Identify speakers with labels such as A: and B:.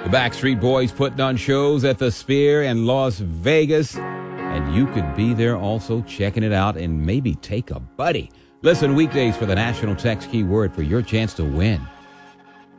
A: The Backstreet Boys putting on shows at the Sphere in Las Vegas. And you could be there also checking it out and maybe take a buddy. Listen weekdays for the national text keyword for your chance to win.